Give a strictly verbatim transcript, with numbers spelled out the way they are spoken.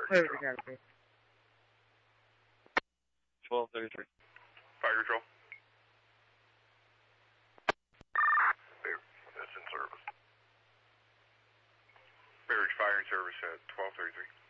Where was it? twelve thirty-three. Fire control. That's in service. Beverage fire in service at twelve thirty-three.